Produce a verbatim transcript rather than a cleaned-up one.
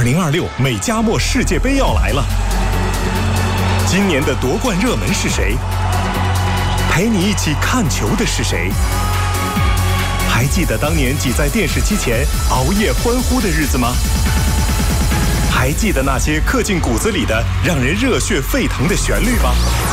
零二六美加墨世界杯要来了，今年的夺冠热门是谁？陪你一起看球的是谁？还记得当年挤在电视机前熬夜欢呼的日子吗？还记得那些刻进骨子里的让人热血沸腾的旋律吗？